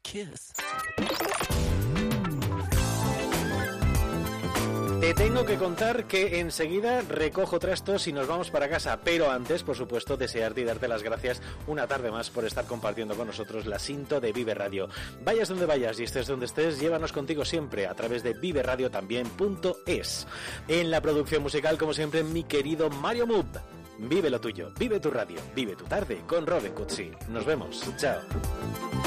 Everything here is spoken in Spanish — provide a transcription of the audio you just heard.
kiss. Te tengo que contar que enseguida recojo trastos y nos vamos para casa, pero antes, por supuesto, desearte y darte las gracias una tarde más por estar compartiendo con nosotros la Sinto de Vive Radio. Vayas donde vayas y estés donde estés, llévanos contigo siempre a través de viveradiotambién.es. En la producción musical, como siempre, mi querido Mario Mood. Vive lo tuyo, vive tu radio, vive tu tarde con Robin Cutsi. Nos vemos, chao.